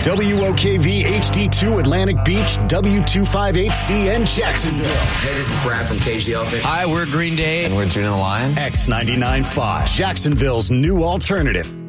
WOKV HD2 Atlantic Beach, W258CN Jacksonville. Hey, this is Brad from Cage the Elephant. Hi, we're Green Day. And we're Tune the Lion. X99.5, Jacksonville's new alternative.